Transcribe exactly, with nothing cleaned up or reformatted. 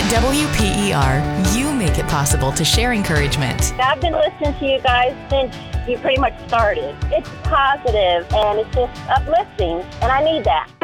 At W P E R, you make it possible to share encouragement. I've been listening to you guys since you pretty much started. It's positive and it's just uplifting, and I need that.